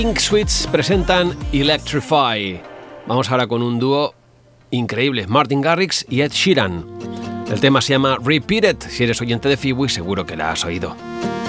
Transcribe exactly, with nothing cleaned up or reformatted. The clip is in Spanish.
Pink Sweets presentan Electrify. Vamos ahora con un dúo increíble, Martin Garrix y Ed Sheeran. El tema se llama Repeat It. Si eres oyente de F I B U Y seguro que la has oído.